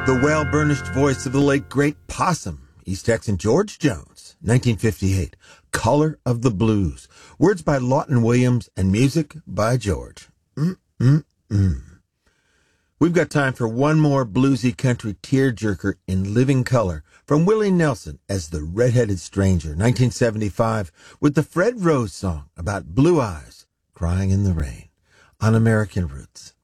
The well-burnished voice of the late great Possum, East Texan George Jones, 1958. Color of the Blues. Words by Lawton Williams and music by George. We've got time for one more bluesy country tearjerker in living color from Willie Nelson as The Red-Headed Stranger, 1975, with the Fred Rose song about blue eyes crying in the rain on American Roots.